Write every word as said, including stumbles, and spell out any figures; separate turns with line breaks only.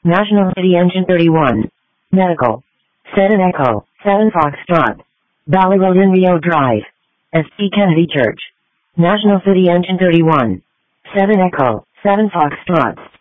National City Engine thirty-one. Medical. seven Echo, seven Foxtrot. Valley Road in Rio Drive. S T Kennedy Church. National City Engine thirty-one. seven Echo, seven Foxtrot.